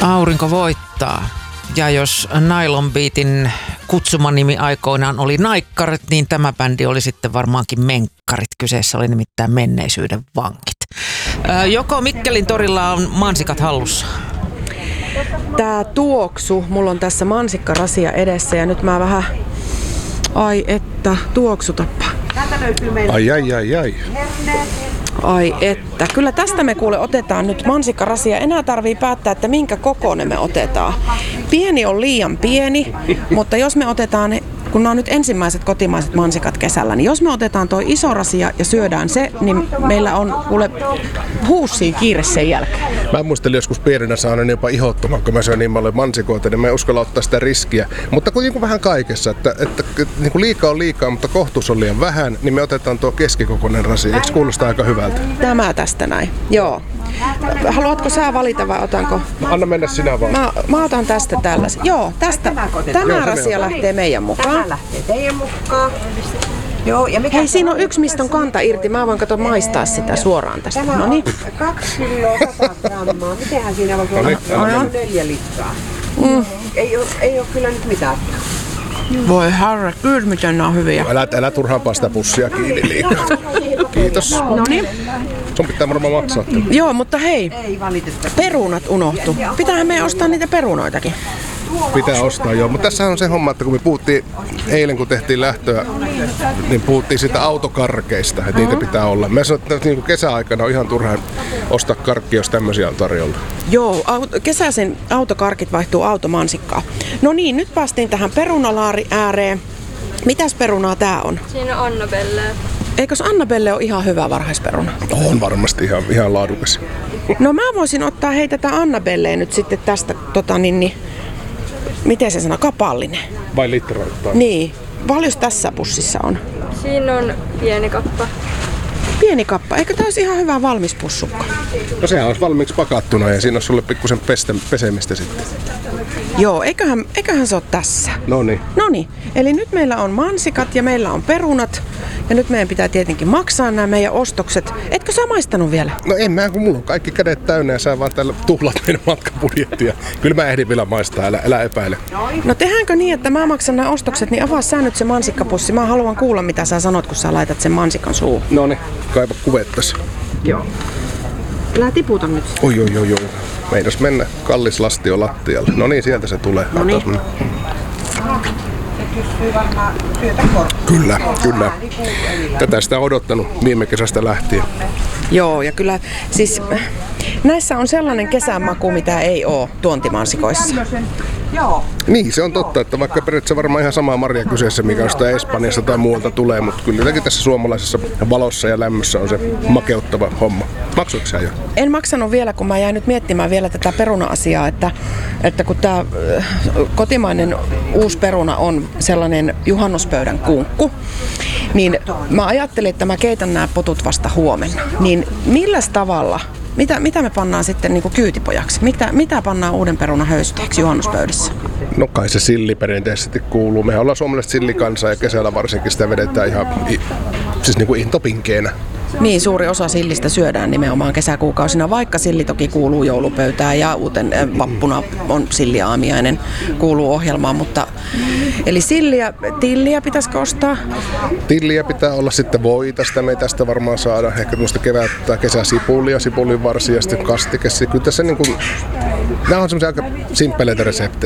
Aurinko voittaa. Ja jos Nylon Beatin kutsumanimi aikoinaan oli Naikkarit, niin tämä bändi oli sitten varmaankin Menkkarit. Kyseessä oli nimittäin menneisyyden vankit. Joko Mikkelin torilla on mansikat hallussa? Tää tuoksu, mulla on tässä mansikkarasia edessä ja nyt mä vähän, ai että, tuoksutappa. Ai. Ai että, kyllä tästä me kuule otetaan nyt mansikkarasia. Enää tarvii päättää, että minkä kokoinen me otetaan. Pieni on liian pieni, mutta jos me otetaan, kun nämä on nyt ensimmäiset kotimaiset mansikat kesällä, niin jos me otetaan toi iso rasia ja syödään se, niin meillä on kuule huussiin kiire sen jälkeen. Mä muistelin joskus pienenä saaneen jopa ihottumaan, kun mä söin niin paljon mansikoita, niin mä en uskalla ottaa sitä riskiä. Mutta kuitenkin vähän kaikessa, että niin kuin liikaa on liikaa, mutta kohtuus on liian vähän, niin me otetaan tuo keskikokoinen rasia. Eikö kuulostaa aika hyvältä? Tämä tästä näin, joo. Haluatko sä valita vai otanko? Anna mennä sinä vaan. Mä otan tästä tällaisen. Joo, tästä. Tämä rasia lähtee meidän mukaan. Tämä lähtee teidän mukaan. Joo, ja hei, siinä on yksi, mistä on kanta irti. Mä voin maistaa sitä suoraan tästä. Tämä on 2 kiloa 100 grammaa. Mitenhän siinä voi olla 4 litraa? Ei ole kyllä nyt mitään. Voi harra, kyllä miten nämä on hyviä. Älä turhaan sitä pussia kiinni liikaa. Kiitos. Noniin. Sun pitää varmaan maksaa. Joo, mutta hei, perunat unohtu. Pitäähän meidän ostaa niitä perunoitakin. Pitää ostaa, joo. Mutta tässä on se homma, että kun me puhuttiin eilen, kun tehtiin lähtöä, niin puhuttiin siitä autokarkeista, että niitä pitää olla. Mä sanoin, että niin kesäaikana on ihan turhaan ostaa karkkia, jos tämmöisiä on tarjolla. Joo, kesäisen autokarkit vaihtuu automansikkaan. No niin, nyt päästiin tähän perunalaari ääreen. Mitäs perunaa tää on? Siinä on Annabelle. Eikös Annabelle ole ihan hyvä varhaisperuna? On varmasti ihan laadukas. No mä voisin ottaa tätä Annabelleen nyt sitten tästä, miten se sanoo, kapallinen. Vai litrauttaa? Niin. Paljon tässä pussissa on? Siinä on pieni kappa. Pieni kappa. Eikö tämä olisi ihan hyvä valmis pussukka? No sehän olisi valmiiksi pakattuna ja siinä olisi sulle pikkusen pesemistä sitten. Joo, eiköhän se ole tässä. Noniin. Eli nyt meillä on mansikat ja meillä on perunat. Ja nyt meidän pitää tietenkin maksaa nämä meidän ostokset. Etkö sä maistanut vielä? No en mä, kun mulla on kaikki kädet täynnä ja sä vaan täällä tuhlat meidän matkabudjettia. Kyllä mä ehdin vielä maistaa, älä epäile. No tehdäänkö niin, että mä maksan nämä ostokset, niin avaa sä nyt se mansikkapussi. Mä haluan kuulla, mitä sä sanot, kun sä laitat sen mansikan suuhun. Noniin, kaipa kuvettas. Joo. Älä tiputa nyt. Oi. Meinas mennä kallis lastio lattialle. No niin, sieltä se tulee. Noniin. Kyllä. Tätä sitä on odottanut viime kesästä lähtien. Joo, ja kyllä siis näissä on sellainen kesänmaku, mitä ei ole tuontimansikoissa. Niin, se on totta, että vaikka periaatteessa varmaan ihan sama marja kyseessä, mikä jostain Espanjasta tai muualta tulee, mutta kyllä jotenkin tässä suomalaisessa valossa ja lämmössä on se makeuttava homma. Maksoitko sä jo? En maksanut vielä, kun mä jäin nyt miettimään vielä tätä peruna-asiaa, että kun tämä kotimainen uusi peruna on sellainen juhannuspöydän kunkku, niin mä ajattelin, että mä keitän nämä potut vasta huomenna. Niin milläs tavalla? Mitä me pannaan sitten niin kuin kyytipojaksi? Mitä pannaan uuden perunan höysteeksi juhannuspöydässä? No kai se silli perinteisesti kuuluu. Mehän ollaan suomalaiset sillikansa ja kesällä varsinkin sitä vedetään ihan siis niin kuin intopinkeenä. Niin, suuri osa sillistä syödään nimenomaan kesäkuukausina, vaikka silli toki kuuluu joulupöytään ja uuten vappuna on silliaamiainen, kuuluu ohjelmaan, mutta eli tilliä pitäisikö ostaa? Tilliä pitää olla, sitten voita, sitä me ei tästä varmaan saada, ehkä tämmöistä kevät- tai kesäsipulia, sipulin varsia ja sitten kastike. Kyllä tässä niin kuin, nämä on semmoisia aika simppeleitä reseptejä.